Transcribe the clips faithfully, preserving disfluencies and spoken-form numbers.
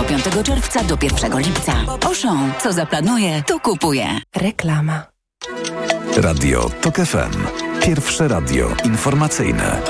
piątego czerwca do pierwszego lipca. Auchan, co zaplanuje, to kupuje. Reklama. Radio TOK F M. Pierwsze radio informacyjne.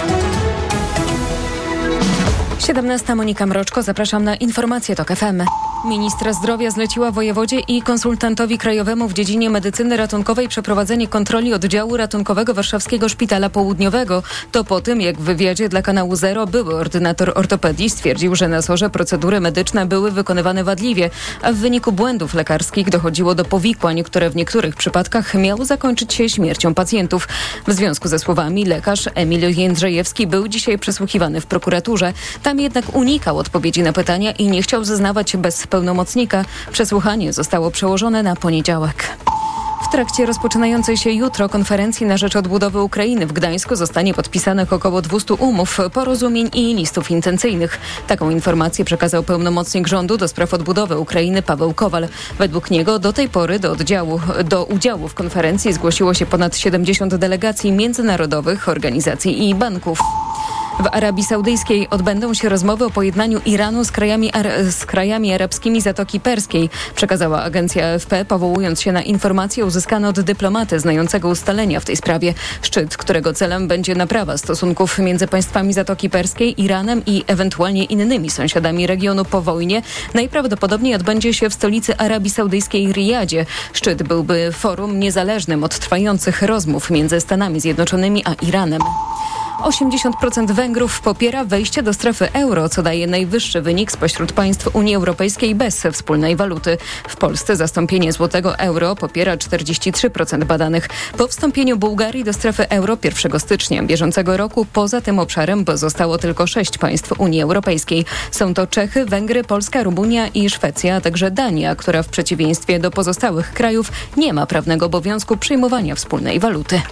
siedemnasta Monika Mroczko, zapraszam na informacje TOK F M. Ministra zdrowia zleciła wojewodzie i konsultantowi krajowemu w dziedzinie medycyny ratunkowej przeprowadzenie kontroli oddziału ratunkowego Warszawskiego Szpitala Południowego. To po tym, jak w wywiadzie dla kanału Zero były ordynator ortopedii stwierdził, że na SOR-ze procedury medyczne były wykonywane wadliwie, a w wyniku błędów lekarskich dochodziło do powikłań, które w niektórych przypadkach miały zakończyć się śmiercią pacjentów. W związku ze słowami lekarz Emil Jędrzejewski był dzisiaj przesłuchiwany w prokuraturze. Tam jednak unikał odpowiedzi na pytania i nie chciał zeznawać bez pełnomocnika. Przesłuchanie zostało przełożone na poniedziałek. W trakcie rozpoczynającej się jutro konferencji na rzecz odbudowy Ukrainy w Gdańsku zostanie podpisanych około dwieście umów, porozumień i listów intencyjnych. Taką informację przekazał pełnomocnik rządu do spraw odbudowy Ukrainy Paweł Kowal. Według niego do tej pory do, oddziału, do udziału w konferencji zgłosiło się ponad siedemdziesiąt delegacji międzynarodowych, organizacji i banków. W Arabii Saudyjskiej odbędą się rozmowy o pojednaniu Iranu z krajami, ar- z krajami arabskimi Zatoki Perskiej, przekazała agencja A F P, powołując się na informacje uzyskane od dyplomaty znającego ustalenia w tej sprawie. Szczyt, którego celem będzie naprawa stosunków między państwami Zatoki Perskiej, Iranem i ewentualnie innymi sąsiadami regionu po wojnie, najprawdopodobniej odbędzie się w stolicy Arabii Saudyjskiej Rijadzie. Szczyt byłby forum niezależnym od trwających rozmów między Stanami Zjednoczonymi a Iranem. osiemdziesiąt procent Węgrów popiera wejście do strefy euro, co daje najwyższy wynik spośród państw Unii Europejskiej bez wspólnej waluty. W Polsce zastąpienie złotego euro popiera czterdzieści trzy procent badanych. Po wstąpieniu Bułgarii do strefy euro pierwszego stycznia bieżącego roku poza tym obszarem pozostało tylko sześć państw Unii Europejskiej. Są to Czechy, Węgry, Polska, Rumunia i Szwecja, a także Dania, która w przeciwieństwie do pozostałych krajów nie ma prawnego obowiązku przyjmowania wspólnej waluty.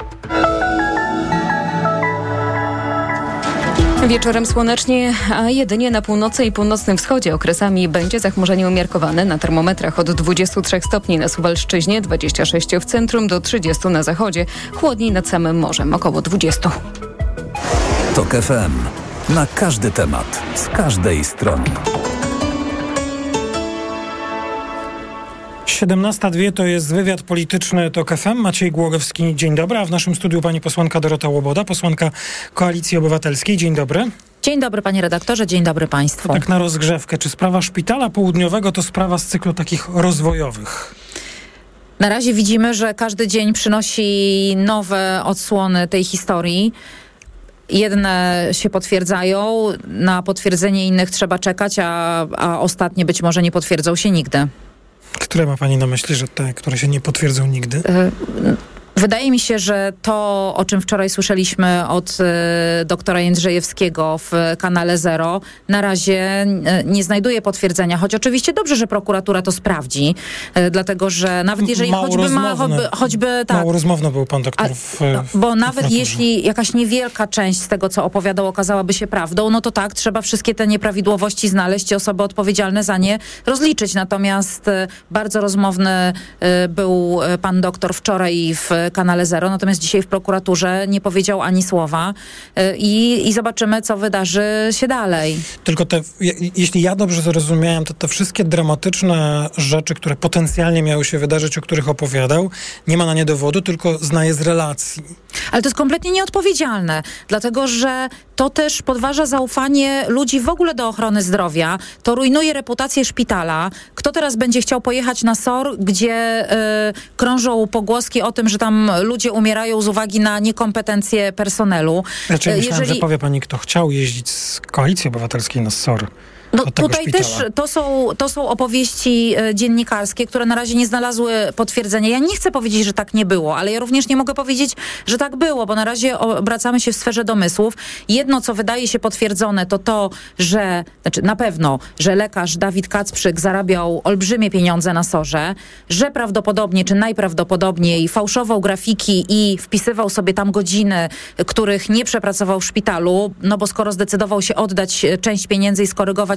Wieczorem słonecznie, a jedynie na północy i północnym wschodzie okresami będzie zachmurzenie umiarkowane. Na termometrach od dwudziestu trzech stopni na Suwalszczyźnie, dwudziestu sześciu w centrum do trzydziestu na zachodzie. Chłodniej nad samym morzem, około dwudziestu. TOK F M. Na każdy temat, z każdej strony. siedemnasta dwie to jest wywiad polityczny TOK F M. Maciej Głogowski, dzień dobry. A w naszym studiu pani posłanka Dorota Łoboda, posłanka Koalicji Obywatelskiej. Dzień dobry. Dzień dobry panie redaktorze, dzień dobry państwu. Tak na rozgrzewkę, czy sprawa Szpitala Południowego to sprawa z cyklu takich rozwojowych? Na razie widzimy, że każdy dzień przynosi nowe odsłony tej historii. Jedne się potwierdzają, na potwierdzenie innych trzeba czekać, a, a ostatnie być może nie potwierdzą się nigdy. Które ma pani na myśli, że te, które się nie potwierdzą nigdy? Wydaje mi się, że to, o czym wczoraj słyszeliśmy od y, doktora Jędrzejewskiego w kanale Zero, na razie y, nie znajduje potwierdzenia, choć oczywiście dobrze, że prokuratura to sprawdzi, y, dlatego, że nawet jeżeli Mało choćby ma, rozmowne. choćby, choćby tak. Mało rozmowny był pan doktor A, w, no, w Bo nawet jeśli jakaś niewielka część z tego, co opowiadał, okazałaby się prawdą, no to tak, trzeba wszystkie te nieprawidłowości znaleźć i osoby odpowiedzialne za nie rozliczyć. Natomiast y, bardzo rozmowny y, był pan doktor wczoraj w kanale Zero, natomiast dzisiaj w prokuraturze nie powiedział ani słowa i, i zobaczymy, co wydarzy się dalej. Tylko te, jeśli ja dobrze zrozumiałem, to te wszystkie dramatyczne rzeczy, które potencjalnie miały się wydarzyć, o których opowiadał, nie ma na nie dowodu, tylko znaje z relacji. Ale to jest kompletnie nieodpowiedzialne, dlatego że to też podważa zaufanie ludzi w ogóle do ochrony zdrowia, to rujnuje reputację szpitala. Kto teraz będzie chciał pojechać na SOR, gdzie y, krążą pogłoski o tym, że tam ludzie umierają z uwagi na niekompetencje personelu. Znaczy, ja myślałem, Jeżeli... że powie pani, kto chciał jeździć z Koalicji Obywatelskiej na SOR. No tutaj szpitala. też to są, to są opowieści e, dziennikarskie, które na razie nie znalazły potwierdzenia. Ja nie chcę powiedzieć, że tak nie było, ale ja również nie mogę powiedzieć, że tak było, bo na razie obracamy się w sferze domysłów. Jedno, co wydaje się potwierdzone, to to, że, znaczy na pewno, że lekarz Dawid Kacprzyk zarabiał olbrzymie pieniądze na SOR-ze, że prawdopodobnie, czy najprawdopodobniej fałszował grafiki i wpisywał sobie tam godziny, których nie przepracował w szpitalu, no bo skoro zdecydował się oddać część pieniędzy i skorygować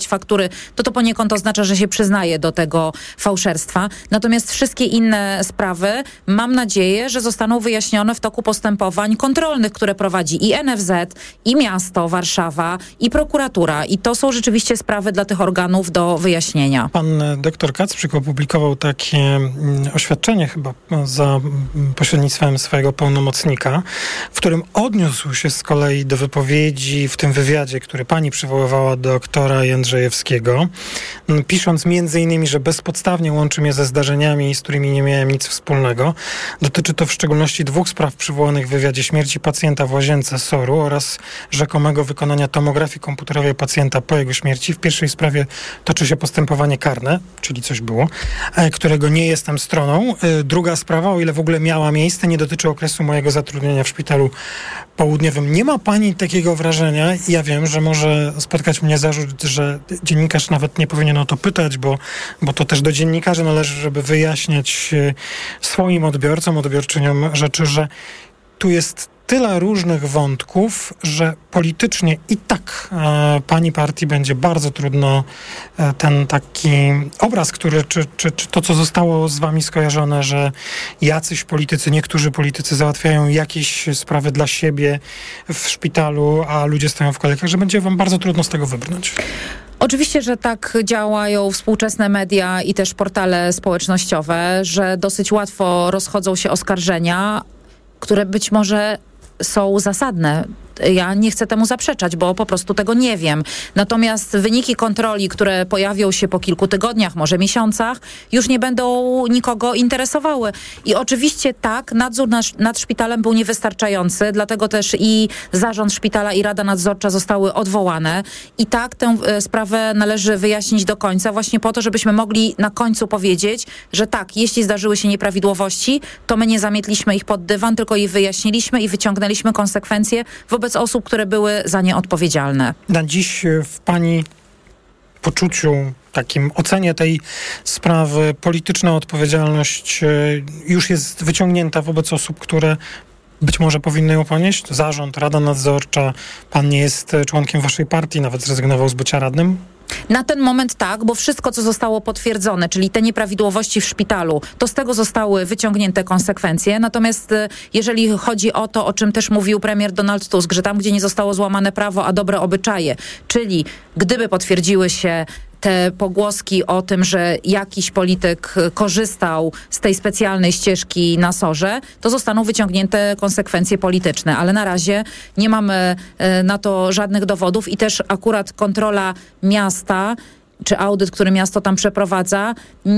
wysyłać faktury, to to poniekąd oznacza, że się przyznaje do tego fałszerstwa. Natomiast wszystkie inne sprawy, mam nadzieję, że zostaną wyjaśnione w toku postępowań kontrolnych, które prowadzi i N F Z, i miasto Warszawa, i prokuratura. I to są rzeczywiście sprawy dla tych organów do wyjaśnienia. Pan doktor Kacprzyk opublikował takie oświadczenie chyba za pośrednictwem swojego pełnomocnika, w którym odniósł się z kolei do wypowiedzi w tym wywiadzie, który pani przywoływała doktora Jędrzejewskiego, pisząc między innymi, że bezpodstawnie łączy mnie ze zdarzeniami, z którymi nie miałem nic wspólnego. Dotyczy to w szczególności dwóch spraw przywołanych w wywiadzie: śmierci pacjenta w łazience soru oraz rzekomego wykonania tomografii komputerowej pacjenta po jego śmierci. W pierwszej sprawie toczy się postępowanie karne, czyli coś było, którego nie jestem stroną. Druga sprawa, o ile w ogóle miała miejsce, nie dotyczy okresu mojego zatrudnienia w szpitalu południowym. Nie ma pani takiego wrażenia, ja wiem, że może spotkać mnie zarzut, że dziennikarz nawet nie powinien o to pytać, bo, bo to też do dziennikarzy należy, żeby wyjaśniać swoim odbiorcom, odbiorczyniom rzeczy, że tu jest tyle różnych wątków, że politycznie i tak e, pani partii będzie bardzo trudno e, ten taki obraz, który, czy, czy, czy to, co zostało z wami skojarzone, że jacyś politycy, niektórzy politycy załatwiają jakieś sprawy dla siebie w szpitalu, a ludzie stoją w kolejkach, że będzie wam bardzo trudno z tego wybrnąć. Oczywiście, że tak działają współczesne media i też portale społecznościowe, że dosyć łatwo rozchodzą się oskarżenia, które być może są zasadne. Ja nie chcę temu zaprzeczać, bo po prostu tego nie wiem. Natomiast wyniki kontroli, które pojawią się po kilku tygodniach, może miesiącach, już nie będą nikogo interesowały. I oczywiście tak, nadzór nad, nad szpitalem był niewystarczający, dlatego też i zarząd szpitala, i Rada Nadzorcza zostały odwołane. I tak tę e, sprawę należy wyjaśnić do końca, właśnie po to, żebyśmy mogli na końcu powiedzieć, że tak, jeśli zdarzyły się nieprawidłowości, to my nie zamietliśmy ich pod dywan, tylko je wyjaśniliśmy i wyciągnęliśmy konsekwencje wobec osób, które były za nie odpowiedzialne. Na dziś w pani poczuciu, takim ocenie tej sprawy, polityczna odpowiedzialność już jest wyciągnięta wobec osób, które być może powinny ją ponieść? Zarząd, Rada Nadzorcza, pan nie jest członkiem waszej partii, nawet zrezygnował z bycia radnym? Na ten moment tak, bo wszystko, co zostało potwierdzone, czyli te nieprawidłowości w szpitalu, to z tego zostały wyciągnięte konsekwencje. Natomiast jeżeli chodzi o to, o czym też mówił premier Donald Tusk, że tam, gdzie nie zostało złamane prawo, a dobre obyczaje, czyli gdyby potwierdziły się te pogłoski o tym, że jakiś polityk korzystał z tej specjalnej ścieżki na sorze, to zostaną wyciągnięte konsekwencje polityczne. Ale na razie nie mamy na to żadnych dowodów i też akurat kontrola miasta czy audyt, który miasto tam przeprowadza,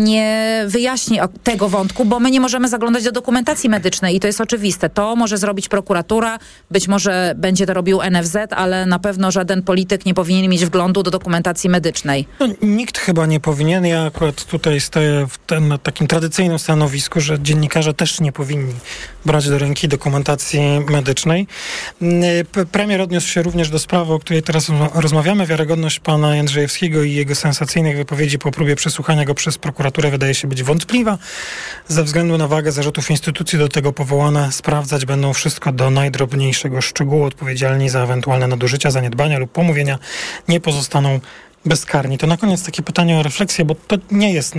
nie wyjaśni tego wątku, bo my nie możemy zaglądać do dokumentacji medycznej i to jest oczywiste. To może zrobić prokuratura, być może będzie to robił N F Z, ale na pewno żaden polityk nie powinien mieć wglądu do dokumentacji medycznej. No, nikt chyba nie powinien. Ja akurat tutaj stoję w ten, na takim tradycyjnym stanowisku, że dziennikarze też nie powinni brać do ręki dokumentacji medycznej. Premier odniósł się również do sprawy, o której teraz rozmawiamy. Wiarygodność pana Jędrzejewskiego i jego sensacyjnych wypowiedzi po próbie przesłuchania go przez prokuraturę wydaje się być wątpliwa. Ze względu na wagę zarzutów instytucji do tego powołane sprawdzać będą wszystko do najdrobniejszego szczegółu. Odpowiedzialni za ewentualne nadużycia, zaniedbania lub pomówienia nie pozostaną bezkarni. To na koniec takie pytanie o refleksję, bo to nie jest,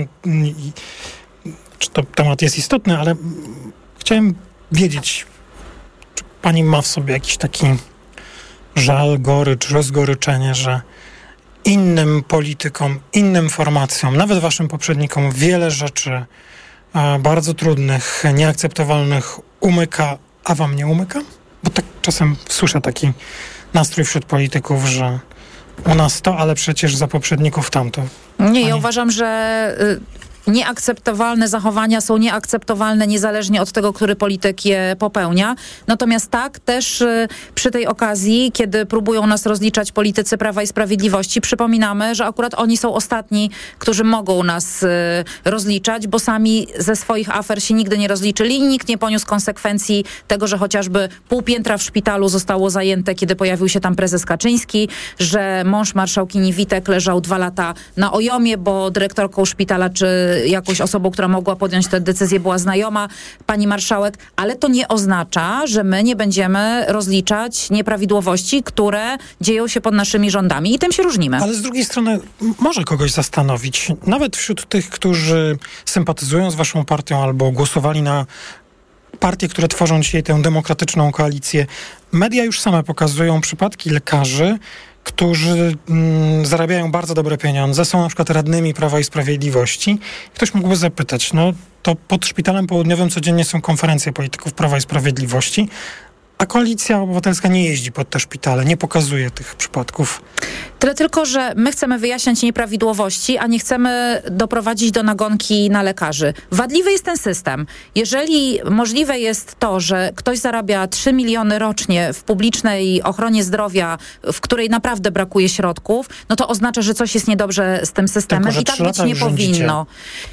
czy to temat jest istotny, ale chciałem wiedzieć, czy pani ma w sobie jakiś taki żal, gorycz, rozgoryczenie, że innym politykom, innym formacjom, nawet waszym poprzednikom wiele rzeczy e, bardzo trudnych, nieakceptowalnych umyka, a wam nie umyka? Bo tak czasem słyszę taki nastrój wśród polityków, że u nas to, ale przecież za poprzedników tamto. Nie, Pani... ja uważam, że... Y- Nieakceptowalne zachowania są nieakceptowalne niezależnie od tego, który polityk je popełnia. Natomiast tak, też y, przy tej okazji, kiedy próbują nas rozliczać politycy Prawa i Sprawiedliwości, przypominamy, że akurat oni są ostatni, którzy mogą nas y, rozliczać, bo sami ze swoich afer się nigdy nie rozliczyli i nikt nie poniósł konsekwencji tego, że chociażby pół piętra w szpitalu zostało zajęte, kiedy pojawił się tam prezes Kaczyński, że mąż marszałkini Witek leżał dwa lata na ojomie, bo dyrektorką szpitala czy jakąś osobą, która mogła podjąć tę decyzję, była znajoma pani marszałek, ale to nie oznacza, że my nie będziemy rozliczać nieprawidłowości, które dzieją się pod naszymi rządami i tym się różnimy. Ale z drugiej strony może kogoś zastanowić, nawet wśród tych, którzy sympatyzują z waszą partią albo głosowali na partie, które tworzą dzisiaj tę demokratyczną koalicję. Media już same pokazują przypadki lekarzy, którzy mm, zarabiają bardzo dobre pieniądze, są na przykład radnymi Prawa i Sprawiedliwości. Ktoś mógłby zapytać, no to pod Szpitalem Południowym codziennie są konferencje polityków Prawa i Sprawiedliwości, a Koalicja Obywatelska nie jeździ pod te szpitale, nie pokazuje tych przypadków. Tyle tylko, że my chcemy wyjaśniać nieprawidłowości, a nie chcemy doprowadzić do nagonki na lekarzy. Wadliwy jest ten system. Jeżeli możliwe jest to, że ktoś zarabia trzy miliony rocznie w publicznej ochronie zdrowia, w której naprawdę brakuje środków, no to oznacza, że coś jest niedobrze z tym systemem tylko, i tak być nie powinno.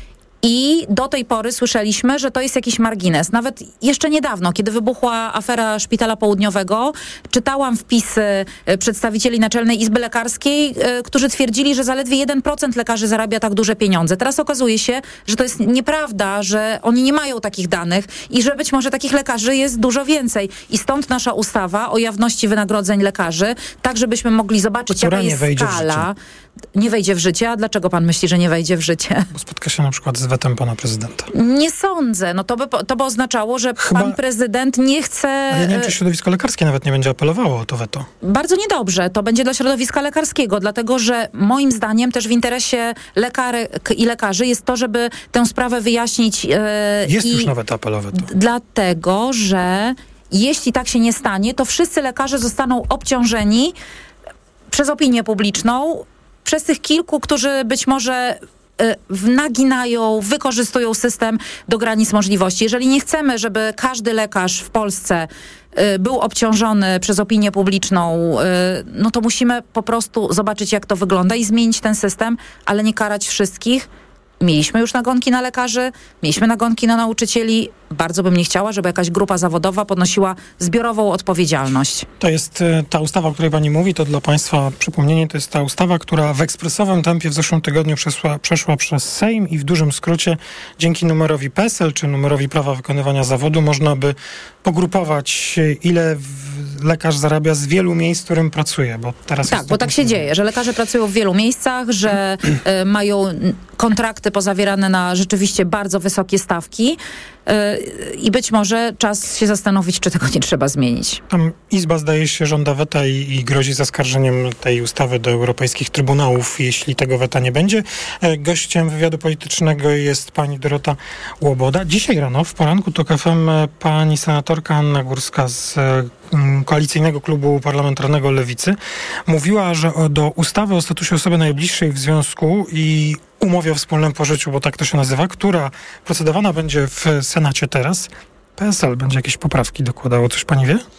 I do tej pory słyszeliśmy, że to jest jakiś margines. Nawet jeszcze niedawno, kiedy wybuchła afera Szpitala Południowego, czytałam wpisy przedstawicieli Naczelnej Izby Lekarskiej, którzy twierdzili, że zaledwie jeden procent lekarzy zarabia tak duże pieniądze. Teraz okazuje się, że to jest nieprawda, że oni nie mają takich danych i że być może takich lekarzy jest dużo więcej. I stąd nasza ustawa o jawności wynagrodzeń lekarzy, tak żebyśmy mogli zobaczyć, jaka jest skala. Nie wejdzie w życie. A dlaczego pan myśli, że nie wejdzie w życie? Bo spotka się na przykład z wetem pana prezydenta. Nie sądzę. No to by, to by oznaczało, że Chyba... pan prezydent nie chce... Ale nie wiem, czy środowisko lekarskie nawet nie będzie apelowało o to weto. Bardzo niedobrze. To będzie dla środowiska lekarskiego, dlatego że moim zdaniem też w interesie lekarek i lekarzy jest to, żeby tę sprawę wyjaśnić. Yy, jest i już nawet apelowe to. Dlatego, że jeśli tak się nie stanie, to wszyscy lekarze zostaną obciążeni przez opinię publiczną, przez tych kilku, którzy być może y, naginają, wykorzystują system do granic możliwości. Jeżeli nie chcemy, żeby każdy lekarz w Polsce y, był obciążony przez opinię publiczną, y, no to musimy po prostu zobaczyć, jak to wygląda i zmienić ten system, ale nie karać wszystkich. Mieliśmy już nagonki na lekarzy, mieliśmy nagonki na nauczycieli. Bardzo bym nie chciała, żeby jakaś grupa zawodowa podnosiła zbiorową odpowiedzialność. To jest ta ustawa, o której pani mówi, to dla państwa przypomnienie, to jest ta ustawa, która w ekspresowym tempie w zeszłym tygodniu przeszła, przeszła przez Sejm i w dużym skrócie dzięki numerowi P E S E L czy numerowi prawa wykonywania zawodu można by pogrupować, ile lekarz zarabia z wielu miejsc, w którym pracuje. Bo teraz tak, bo tak się dzieje, że lekarze pracują w wielu miejscach, że y, mają kontrakty pozawierane na rzeczywiście bardzo wysokie stawki y, i być może czas się zastanowić, czy tego nie trzeba zmienić. Tam Izba, zdaje się, żąda weta i, i grozi zaskarżeniem tej ustawy do europejskich trybunałów, jeśli tego weta nie będzie. Gościem wywiadu politycznego jest pani Dorota Łoboda. Dzisiaj rano, w poranku TOK F M, pani senatorka Anna Górska z Koalicyjnego Klubu Parlamentarnego Lewicy mówiła, że do ustawy o statusie osoby najbliższej w związku i umowie o wspólnym pożyciu, bo tak to się nazywa, która procedowana będzie w Senacie teraz, P S L będzie jakieś poprawki dokładało. Coś pani wie?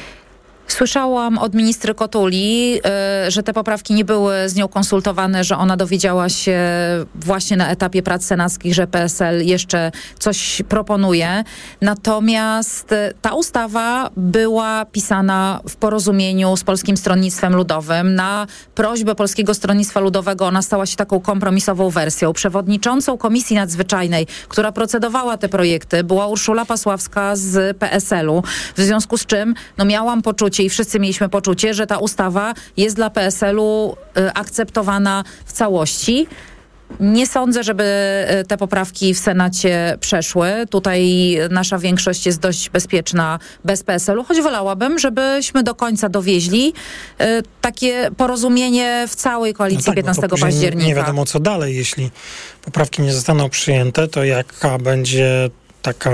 Słyszałam od ministry Kotuli, y, że te poprawki nie były z nią konsultowane, że ona dowiedziała się właśnie na etapie prac senackich, że P S L jeszcze coś proponuje. Natomiast y, ta ustawa była pisana w porozumieniu z Polskim Stronnictwem Ludowym. Na prośbę Polskiego Stronnictwa Ludowego ona stała się taką kompromisową wersją. Przewodniczącą Komisji Nadzwyczajnej, która procedowała te projekty, była Urszula Pasławska z P S L u. W związku z czym no, miałam poczucie i wszyscy mieliśmy poczucie, że ta ustawa jest dla P S L u y, akceptowana w całości. Nie sądzę, żeby te poprawki w Senacie przeszły. Tutaj nasza większość jest dość bezpieczna bez P S L u, choć wolałabym, żebyśmy do końca dowieźli y, takie porozumienie w całej koalicji no tak, piętnastego października. Nie wiadomo co dalej. Jeśli poprawki nie zostaną przyjęte, to jaka będzie taka...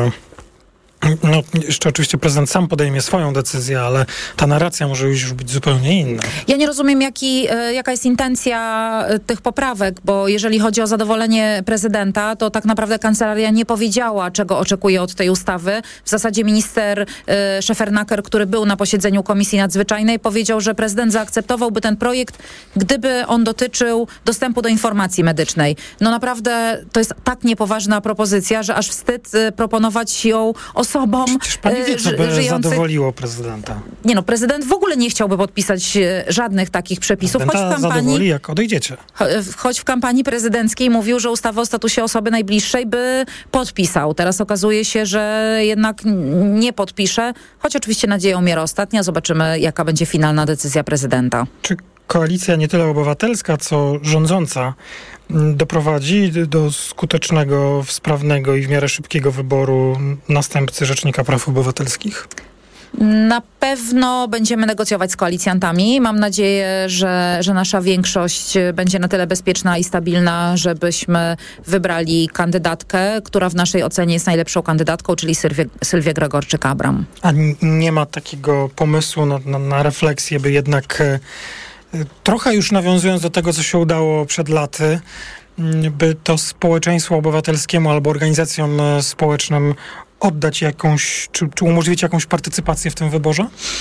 No, jeszcze oczywiście prezydent sam podejmie swoją decyzję, ale ta narracja może już być zupełnie inna. Ja nie rozumiem, jaki, jaka jest intencja tych poprawek, bo jeżeli chodzi o zadowolenie prezydenta, to tak naprawdę kancelaria nie powiedziała, czego oczekuje od tej ustawy. W zasadzie minister y, Szefernaker, który był na posiedzeniu Komisji Nadzwyczajnej, powiedział, że prezydent zaakceptowałby ten projekt, gdyby on dotyczył dostępu do informacji medycznej. No naprawdę to jest tak niepoważna propozycja, że aż wstyd y, proponować ją osobno. osobom Przecież pani wie, co by żyjących... zadowoliło prezydenta. Nie no, prezydent w ogóle nie chciałby podpisać żadnych takich przepisów. Choć w kampanii, zadowoli, jak odejdziecie. Choć w kampanii prezydenckiej mówił, że ustawa o statusie osoby najbliższej by podpisał. Teraz okazuje się, że jednak nie podpisze, choć oczywiście nadzieja umiera ostatnia. Zobaczymy, jaka będzie finalna decyzja prezydenta. Czy koalicja nie tyle obywatelska, co rządząca doprowadzi do skutecznego, sprawnego i w miarę szybkiego wyboru następcy Rzecznika Praw Obywatelskich? Na pewno będziemy negocjować z koalicjantami. Mam nadzieję, że, że nasza większość będzie na tyle bezpieczna i stabilna, żebyśmy wybrali kandydatkę, która w naszej ocenie jest najlepszą kandydatką, czyli Sylwię, Sylwię Gregorczyk-Abram. A nie ma takiego pomysłu na, na, na refleksję, by jednak e, trochę już nawiązując do tego, co się udało przed laty, by to społeczeństwu obywatelskiemu albo organizacjom społecznym oddać jakąś, czy, czy umożliwić jakąś partycypację w tym wyborze?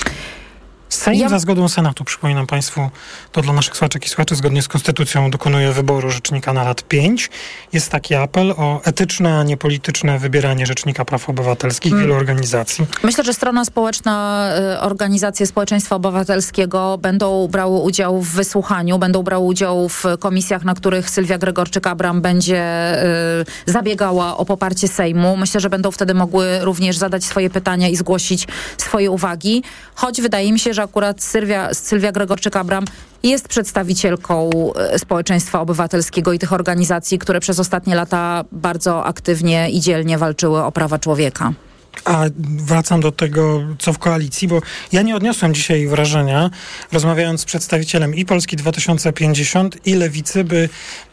Sejm ja... za zgodą Senatu, przypominam Państwu, to dla naszych słuchaczek i słuchaczy, zgodnie z Konstytucją dokonuje wyboru rzecznika na lat pięć. Jest taki apel o etyczne, a nie polityczne wybieranie Rzecznika Praw Obywatelskich hmm. wielu organizacji. Myślę, że strona społeczna, organizacje społeczeństwa obywatelskiego będą brały udział w wysłuchaniu, będą brały udział w komisjach, na których Sylwia Gregorczyk-Abram będzie y, zabiegała o poparcie Sejmu. Myślę, że będą wtedy mogły również zadać swoje pytania i zgłosić swoje uwagi. Choć wydaje mi się, że akurat Sylwia, Sylwia Gregorczyk-Abram jest przedstawicielką społeczeństwa obywatelskiego i tych organizacji, które przez ostatnie lata bardzo aktywnie i dzielnie walczyły o prawa człowieka. A wracam do tego, co w koalicji, bo ja nie odniosłem dzisiaj wrażenia, rozmawiając z przedstawicielem i Polski dwa tysiące pięćdziesiąt, i Lewicy, by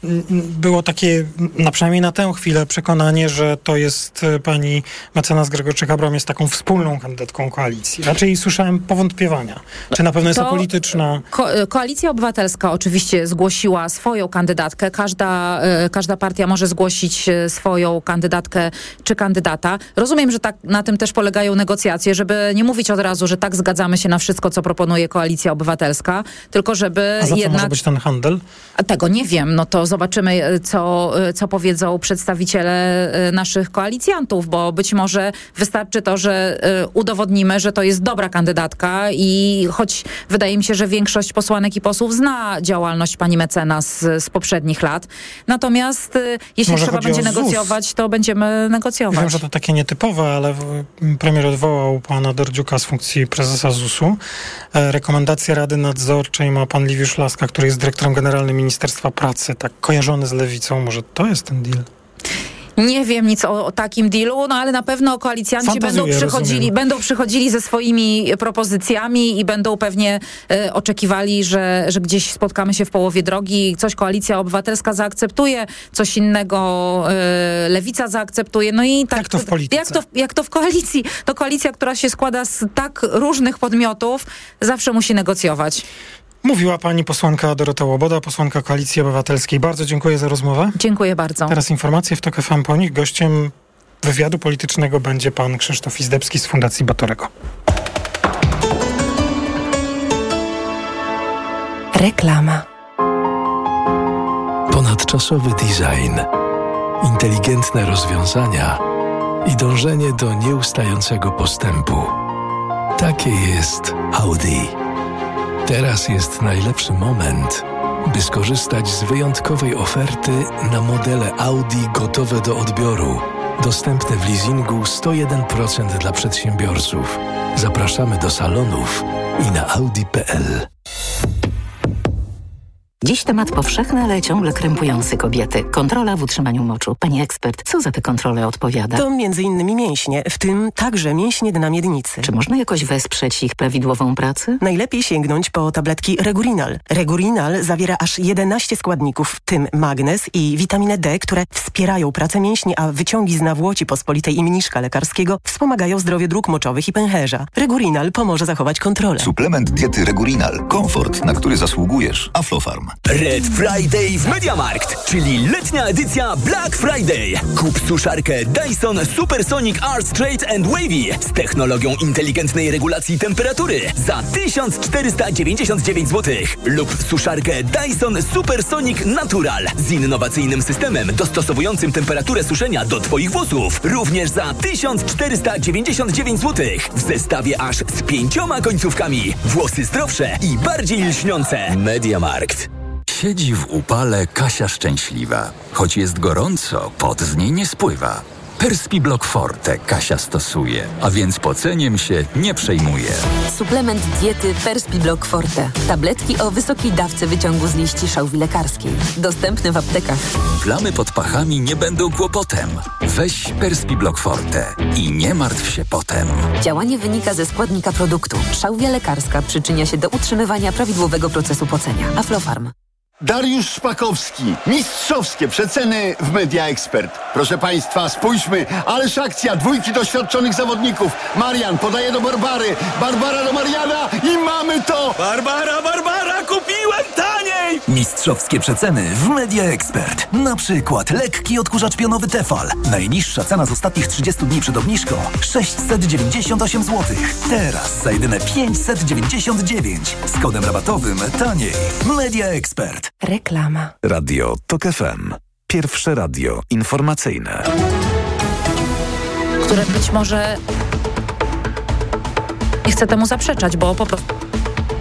było takie, na przynajmniej na tę chwilę, przekonanie, że to jest pani mecenas Gregorczyk-Abram jest taką wspólną kandydatką koalicji. Raczej słyszałem powątpiewania. Czy na pewno jest to apolityczna? Ko- Koalicja Obywatelska oczywiście zgłosiła swoją kandydatkę. Każda, każda partia może zgłosić swoją kandydatkę czy kandydata. Rozumiem, że tak na tym też polegają negocjacje, żeby nie mówić od razu, że tak zgadzamy się na wszystko, co proponuje Koalicja Obywatelska, tylko żeby A za co jednak... może być ten handel? Tego nie wiem. No to zobaczymy, co, co powiedzą przedstawiciele naszych koalicjantów, bo być może wystarczy to, że udowodnimy, że to jest dobra kandydatka i choć wydaje mi się, że większość posłanek i posłów zna działalność pani mecenas z, z poprzednich lat. Natomiast jeśli może trzeba będzie negocjować, to będziemy negocjować. Wiem, że to takie nietypowe, ale premier odwołał pana Dordziuka z funkcji prezesa zusu. Rekomendacje Rady Nadzorczej ma pan Liwiusz Laska, który jest dyrektorem generalnym Ministerstwa Pracy, tak kojarzony z lewicą. Może to jest ten deal? Nie wiem nic o, o takim dealu, no ale na pewno koalicjanci będą przychodzili, będą przychodzili ze swoimi propozycjami i będą pewnie e, oczekiwali, że, że gdzieś spotkamy się w połowie drogi, coś Koalicja Obywatelska zaakceptuje, coś innego e, Lewica zaakceptuje. No i tak, jak to w polityce? Jak to, jak to w koalicji? To koalicja, która się składa z tak różnych podmiotów, zawsze musi negocjować. Mówiła pani posłanka Dorota Łoboda, posłanka Koalicji Obywatelskiej. Bardzo dziękuję za rozmowę. Dziękuję bardzo. Teraz informacje w TOK F M po nich. Gościem wywiadu politycznego będzie pan Krzysztof Izdebski z Fundacji Batorego. Reklama. Ponadczasowy design, inteligentne rozwiązania i dążenie do nieustającego postępu. Takie jest Audi. Teraz jest najlepszy moment, by skorzystać z wyjątkowej oferty na modele Audi gotowe do odbioru. Dostępne w leasingu sto jeden procent dla przedsiębiorców. Zapraszamy do salonów i na audi kropka p l. Dziś temat powszechny, ale ciągle krępujący kobiety. Kontrola w utrzymaniu moczu. Pani ekspert, co za te kontrole odpowiada? To między innymi mięśnie, w tym także mięśnie dna miednicy. Czy można jakoś wesprzeć ich prawidłową pracę? Najlepiej sięgnąć po tabletki Regurinal. Regurinal zawiera aż jedenaście składników, w tym magnez i witaminę D, które wspierają pracę mięśni, a wyciągi z nawłoci pospolitej i mniszka lekarskiego wspomagają zdrowie dróg moczowych i pęcherza. Regurinal pomoże zachować kontrolę. Suplement diety Regurinal. Komfort, na który zasługujesz. Aflofarm. Red Friday w MediaMarkt, czyli letnia edycja Black Friday. Kup suszarkę Dyson Supersonic R Straight and Wavy z technologią inteligentnej regulacji temperatury za tysiąc czterysta dziewięćdziesiąt dziewięć złotych lub suszarkę Dyson Supersonic Natural z innowacyjnym systemem dostosowującym temperaturę suszenia do Twoich włosów również za tysiąc czterysta dziewięćdziesiąt dziewięć złotych w zestawie aż z pięcioma końcówkami. Włosy zdrowsze i bardziej lśniące. MediaMarkt. Siedzi w upale Kasia szczęśliwa. Choć jest gorąco, pot z niej nie spływa. Perspiblock Forte Kasia stosuje, a więc poceniem się nie przejmuje. Suplement diety Perspiblock Forte. Tabletki o wysokiej dawce wyciągu z liści szałwi lekarskiej. Dostępne w aptekach. Plamy pod pachami nie będą kłopotem. Weź Perspiblock Forte i nie martw się potem. Działanie wynika ze składnika produktu. Szałwia lekarska przyczynia się do utrzymywania prawidłowego procesu pocenia. Aflofarm. Dariusz Szpakowski. Mistrzowskie przeceny w Media Expert. Proszę Państwa, spójrzmy. Ależ akcja dwójki doświadczonych zawodników. Marian podaje do Barbary. Barbara do Mariana i mamy to! Barbara, Barbara, kupiłem taniej! Mistrzowskie przeceny w Media Expert. Na przykład lekki odkurzacz pionowy Tefal. Najniższa cena z ostatnich trzydziestu dni przed obniżką sześćset dziewięćdziesiąt osiem złotych. Teraz za jedyne pięćset dziewięćdziesiąt dziewięć. Z kodem rabatowym taniej. Media Expert. Reklama. Radio TOK F M. Pierwsze radio informacyjne. Które być może nie chcę temu zaprzeczać, bo po prostu